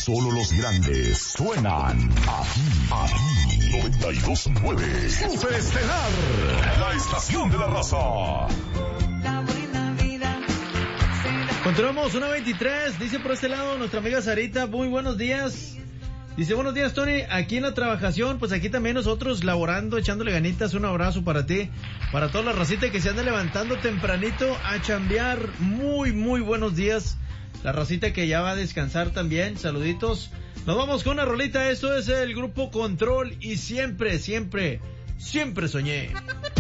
Solo los grandes suenan aquí. 92.9. Jefe Estelar, la estación de la raza. La buena vida. Continuamos 1:23, dice por este lado nuestra amiga Sarita, muy buenos días. Dice, buenos días, Tony, aquí en la trabajación, pues aquí también nosotros laborando, echándole ganitas, un abrazo para ti, para toda la racita que se anda levantando tempranito a chambear, muy buenos días, la racita que ya va a descansar también, saluditos. Nos vamos con una rolita, esto es el grupo Control y siempre soñé.